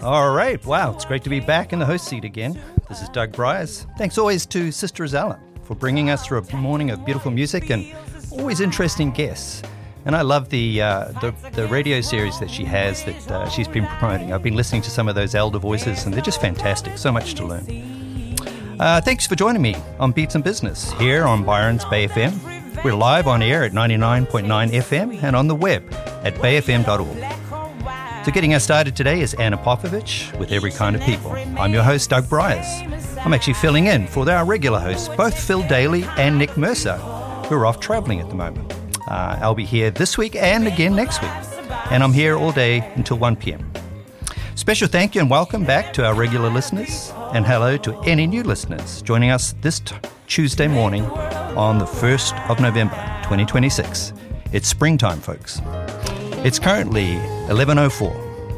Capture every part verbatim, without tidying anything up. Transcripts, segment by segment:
All right. Wow. It's great to be back in the host seat again. This is Doug Bryars. Thanks always to Sister Azella for bringing us through a morning of beautiful music and always interesting guests. And I love the uh, the, the radio series that she has that uh, she's been promoting. I've been listening to some of those elder voices, and they're just fantastic. So much to learn. Uh, thanks for joining me on Beats and Business here on Byron's Bay F M. We're live on air at ninety-nine point nine F M and on the web at bay f m dot org. So getting us started today is Anna Popovich with Every Kind of People. I'm your host, Doug Bryars. I'm actually filling in for our regular hosts, both Phil Daly and Nick Mercer, who are off traveling at the moment. Uh, I'll be here this week and again next week. And I'm here all day until one p.m. Special thank you and welcome back to our regular listeners. And hello to any new listeners joining us this t- Tuesday morning on the first of November, twenty twenty-six. It's springtime, folks. It's currently eleven oh four.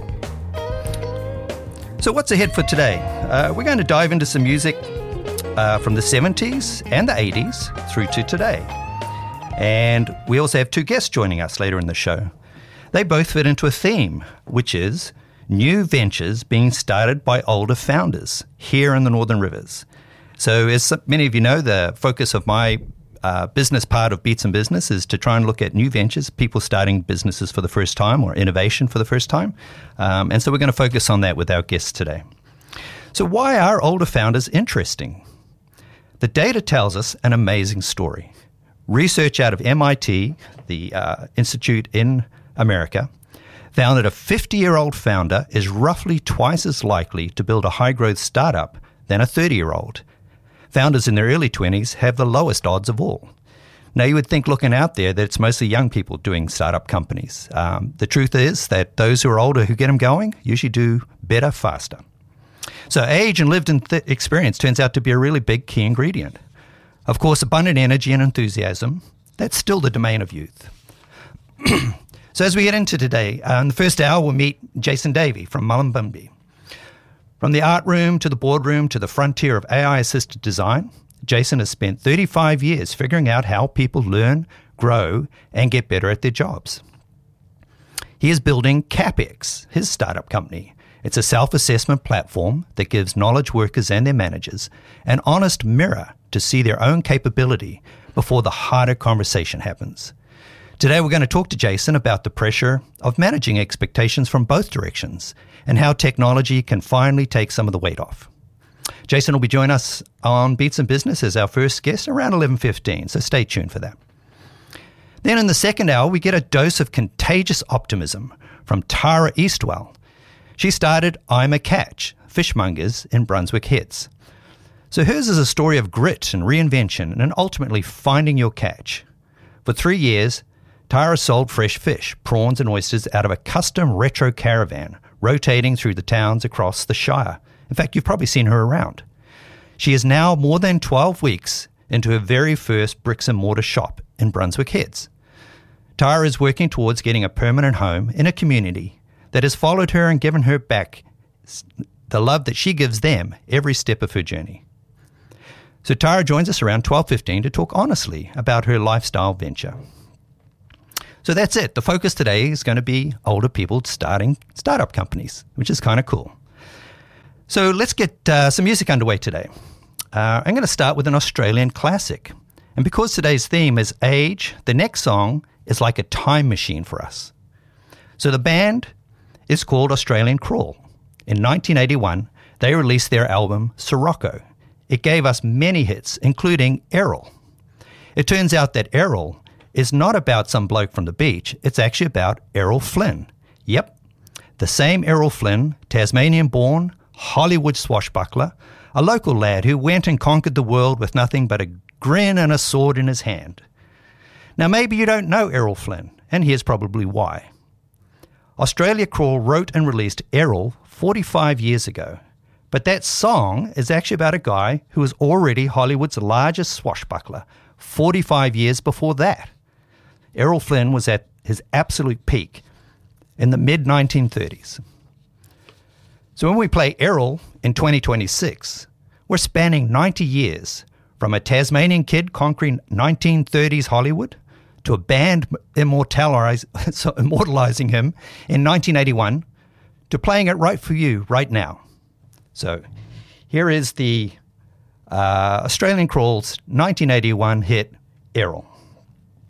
So what's ahead for today? Uh, we're going to dive into some music uh, from the seventies and the eighties through to today. And we also have two guests joining us later in the show. They both fit into a theme, which is new ventures being started by older founders here in the Northern Rivers. So as many of you know, the focus of my uh, business part of Beats and Business is to try and look at new ventures, people starting businesses for the first time or innovation for the first time. Um, and so we're going to focus on that with our guests today. So why are older founders interesting? The data tells us an amazing story. Research out of M I T, the uh, institute in America, found that a fifty-year-old founder is roughly twice as likely to build a high-growth startup than a thirty-year-old. Founders in their early twenties have the lowest odds of all. Now, you would think looking out there that it's mostly young people doing startup companies. Um, the truth is that those who are older who get them going usually do better faster. So age and lived th- experience turns out to be a really big key ingredient. Of course, abundant energy and enthusiasm, that's still the domain of youth. So as we get into today, uh, in the first hour, we'll meet Jason Davey from Mullumbimby. From the art room to the boardroom to the frontier of A I-assisted design, Jason has spent thirty-five years figuring out how people learn, grow, and get better at their jobs. He is building CapX, his startup company. It's a self-assessment platform that gives knowledge workers and their managers an honest mirror to see their own capability before the harder conversation happens. Today we're going to talk to Jason about the pressure of managing expectations from both directions and how technology can finally take some of the weight off. Jason will be joining us on Beats and Business as our first guest around eleven fifteen, so stay tuned for that. Then in the second hour, we get a dose of contagious optimism from Tara Eastwell. She started I'm a Catch, fishmongers in Brunswick Heads. So hers is a story of grit and reinvention and ultimately finding your catch. For three years, Tara sold fresh fish, prawns and oysters out of a custom retro caravan rotating through the towns across the Shire. In fact, you've probably seen her around. She is now more than twelve weeks into her very first bricks and mortar shop in Brunswick Heads. Tara is working towards getting a permanent home in a community that has followed her and given her back the love that she gives them every step of her journey. So Tara joins us around twelve fifteen to talk honestly about her lifestyle venture. So that's it. The focus today is going to be older people starting startup companies, which is kind of cool. So let's get uh, some music underway today. Uh, I'm going to start with an Australian classic. And because today's theme is age, the next song is like a time machine for us. So the band is called Australian Crawl. In nineteen eighty-one, they released their album Sirocco. It gave us many hits, including Errol. It turns out that Errol is not about some bloke from the beach. It's actually about Errol Flynn. Yep, the same Errol Flynn, Tasmanian-born, Hollywood swashbuckler, a local lad who went and conquered the world with nothing but a grin and a sword in his hand. Now, maybe you don't know Errol Flynn, and here's probably why. Australia Crawl wrote and released Errol forty-five years ago, but that song is actually about a guy who was already Hollywood's largest swashbuckler forty-five years before that. Errol Flynn was at his absolute peak in the mid nineteen thirties. So when we play Errol in twenty twenty-six, we're spanning ninety years from a Tasmanian kid conquering nineteen thirties Hollywood to a band immortalize, so immortalizing him in nineteen eighty-one, to to playing it right for you right now. So here is the uh, Australian Crawls nineteen eighty-one hit, Errol.